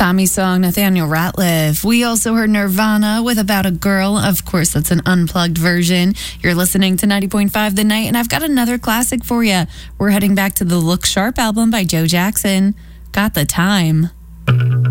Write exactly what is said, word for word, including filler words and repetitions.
Tommy song, Nathaniel Ratliff. We also heard Nirvana with About a Girl. Of course, that's an unplugged version. You're listening to ninety point five The Night, and I've got another classic for you. We're heading back to the Look Sharp album by Joe Jackson. Got the Time.